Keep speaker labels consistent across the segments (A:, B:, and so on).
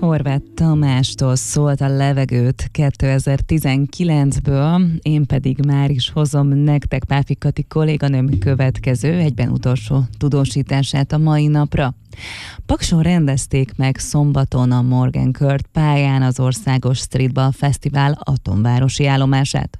A: Horváth Tamástól szólt a Levegőt 2019-ből, én pedig már is hozom nektek Páfi Kati kolléganőm következő, egyben utolsó tudósítását a mai napra. Pakson rendezték meg szombaton a Morgan Court pályán az Országos Streetball Fesztivál atomvárosi állomását.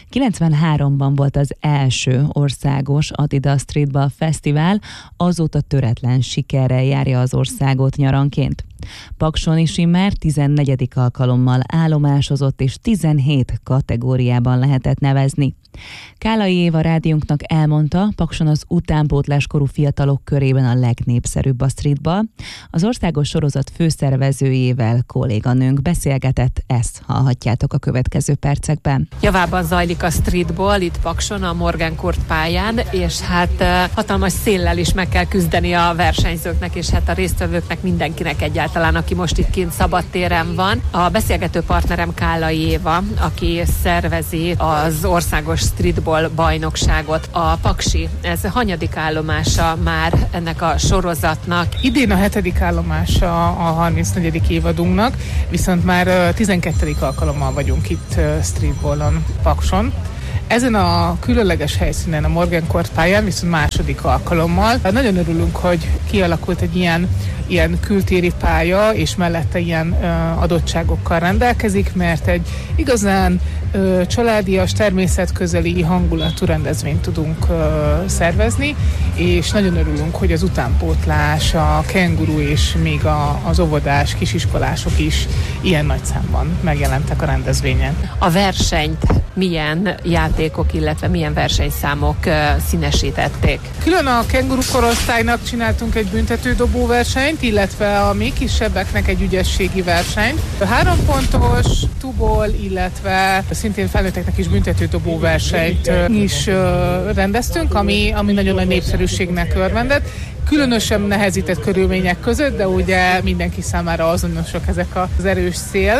A: 93-ban volt az első országos Adidas Streetball Fesztivál, azóta töretlen sikerrel járja az országot nyaranként. Pakson is immár 14. alkalommal állomásozott, és 17 kategóriában lehetett nevezni. Kálai Éva rádiónknak elmondta, Pakson az utánpótláskorú fiatalok körében a legnépszerűbb a streetball. Az országos sorozat főszervezőjével kolléganőnk beszélgetett, ezt hallhatjátok a következő percekben.
B: Javában zajlik a streetball itt Pakson, a Morgan Court pályán, és hát hatalmas széllel is meg kell küzdeni a versenyzőknek, és hát a résztvevőknek, mindenkinek egyáltalán, aki most itt kint szabadtéren van. A beszélgető partnerem Kálai Éva, aki szervezi az országos streetball bajnokságot. A Paksi, ez hanyadik állomása már ennek a sorozatnak?
C: Idén a 7. állomása a 34. évadunknak, viszont már 12. alkalommal vagyunk itt streetballon Pakson. Ezen a különleges helyszínen, a Morgan Court pályán viszont második alkalommal. Nagyon örülünk, hogy kialakult egy ilyen kültéri pálya, és mellette ilyen adottságokkal rendelkezik, mert egy igazán családias, természetközeli hangulatú rendezvényt tudunk szervezni, és nagyon örülünk, hogy az utánpótlás, a kenguru és még az óvodás, kisiskolások is ilyen nagy számban megjelentek a rendezvényen.
B: A versenyt milyen játékok, illetve milyen versenyszámok színesítették?
C: Külön a kenguru korosztálynak csináltunk egy büntetődobó versenyt, illetve a még kisebbeknek egy ügyességi versenyt. A 3 pontos tuból, illetve szintén felnőtteknek is büntetődobó versenyt is rendeztünk, ami nagyon nagy népszerűségnek örvendett. Különösen nehezített körülmények között, de ugye mindenki számára azonosak ezek az erős szél,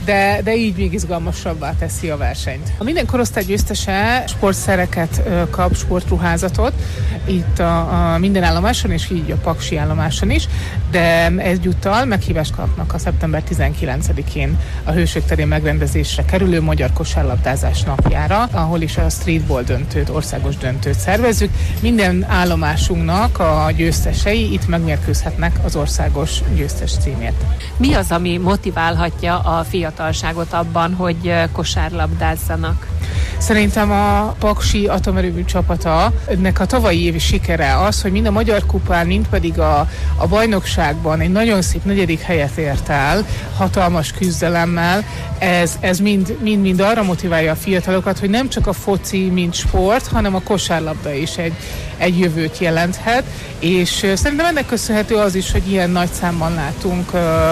C: de így még izgalmasabbá teszi a versenyt. A minden korosztály győztese sportszereket kap, sportruházatot itt a minden állomáson, és így a Paksi állomáson is, de egyúttal meghívást kapnak a szeptember 19-én a Hősök terén megrendezésre kerülő Magyar Kosárlabdázás napjára, ahol is a streetball döntőt, országos döntőt szervezzük. Minden állomásunknak a győztesei itt megmérkőzhetnek az országos győztes címért.
B: Mi az, ami motiválhatja a fiatalságot abban, hogy kosárlabdázzanak?
C: Szerintem a Paksi atomerőmű csapata, ennek a tavalyi évi sikere az, hogy mind a Magyar Kupán, mind pedig a bajnokságban egy nagyon szép 4. helyet ért el, hatalmas küzdelemmel. Ez mind arra motiválja a fiatalokat, hogy nem csak a foci, mint sport, hanem a kosárlabda is egy jövőt jelenthet, és szerintem ennek köszönhető az is, hogy ilyen nagy számban látunk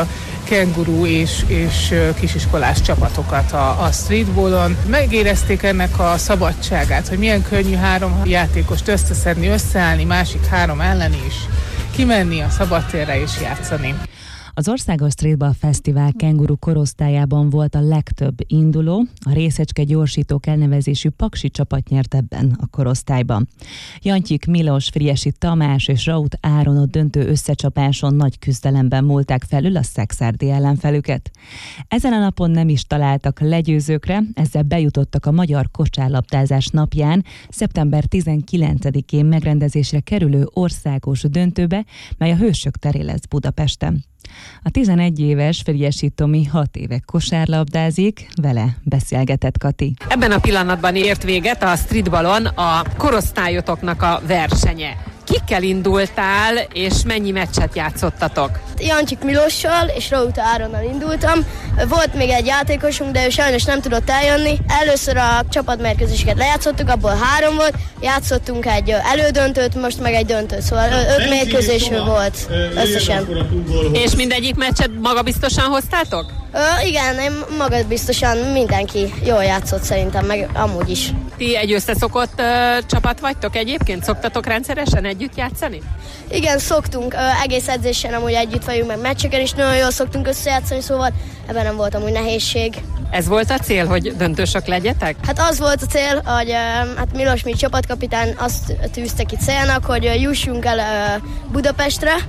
C: kenguru és kisiskolás csapatokat a streetballon. Megérezték ennek a szabadságát, hogy milyen könnyű 3 játékost összeszedni, összeállni, másik 3 ellen is, kimenni a szabadtérre és játszani.
A: Az Országos Streetball Fesztivál kenguru korosztályában volt a legtöbb induló, a Részecske Gyorsítók elnevezésű Paksi csapat nyert ebben a korosztályban. Jantyik Milos, Friesi Tamás és Raut Áron a döntő összecsapáson nagy küzdelemben múlták felül a szekszárdi ellenfelüket. Ezen a napon nem is találtak legyőzőkre, ezzel bejutottak a Magyar Kosárlabdázás napján, szeptember 19-én megrendezésre kerülő országos döntőbe, mely a Hősök terén lesz Budapesten. A 11 éves Friesi Tomi 6 éve kosárlabdázik, vele beszélgetett Kati.
B: Ebben a pillanatban ért véget a streetballon a korosztályotoknak a versenye. Kikkel indultál, és mennyi meccset játszottatok?
D: Jantyik Milossal és Raut Áronnal indultam. Volt még egy játékosunk, de ő sajnos nem tudott eljönni. Először a csapatmérkőzéseket lejátszottuk, abból 3 volt. Játszottunk egy elődöntőt, most meg egy döntőt, szóval 5 mérkőzés volt összesen.
B: És mindegyik meccset magabiztosan hoztátok?
D: Igen, én magabiztosan, mindenki jól játszott szerintem, meg amúgy is.
B: Ti egy összeszokott csapat vagytok egyébként? Szoktatok rendszeresen együtt játszani?
D: Igen, szoktunk. Egész edzésen amúgy együtt vagyunk, meg meccseken is nagyon jól szoktunk összejátszani, szóval ebben nem volt amúgy nehézség.
B: Ez volt a cél, hogy döntősök legyetek?
D: Hát az volt a cél, hogy hát Milos, mi csapatkapitány, azt tűzte ki célnak, hogy jussunk el Budapestre,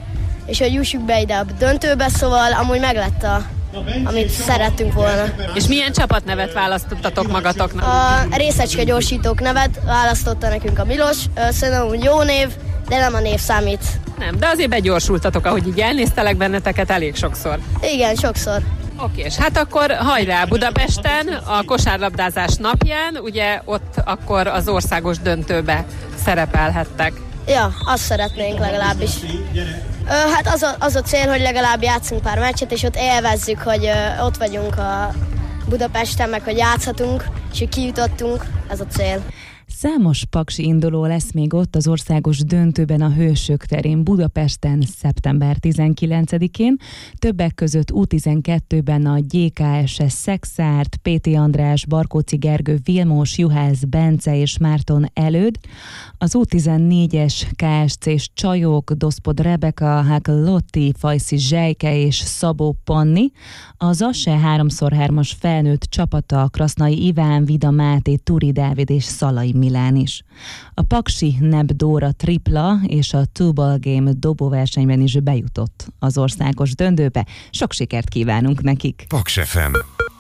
D: és hogy jussuk be ide a döntőbe, szóval amúgy meglett amit szerettünk volna.
B: És milyen csapatnevet választottatok magatoknak?
D: A részecske gyorsítók nevet választotta nekünk a Milos, szerintem úgy jó név, de nem a név számít.
B: Nem, de azért begyorsultatok, ahogy így elnéztelek benneteket elég sokszor.
D: Igen, sokszor.
B: Oké, és hát akkor hajrá Budapesten, a kosárlabdázás napján, ugye ott akkor az országos döntőbe szerepelhettek.
D: Ja, azt szeretnénk legalábbis. Hát az a cél, hogy legalább játszunk pár meccset, és ott élvezzük, hogy ott vagyunk a Budapesten, meg hogy játszhatunk, és hogy kijutottunk, ez a cél.
A: Számos paksi induló lesz még ott az országos döntőben a Hősök terén Budapesten szeptember 19-én. Többek között U12-ben a GKSS Szexárd, PT András, Barkóci Gergő, Vilmos, Juhász, Bence és Márton Előd. Az U14-es KSC-s Csajok, Doszpod Rebeka, Hákl Lotti, Fajszi Zsejke és Szabó Panni. Az ASE 3x3-as felnőtt csapata Krasznai Iván, Vida Máté, Turi Dávid és Szalai Milán is. A paksi Neb Dóra tripla és a Two Ball Game dobóversenyben is bejutott az országos döntőbe. Sok sikert kívánunk nekik!
E: Paks FM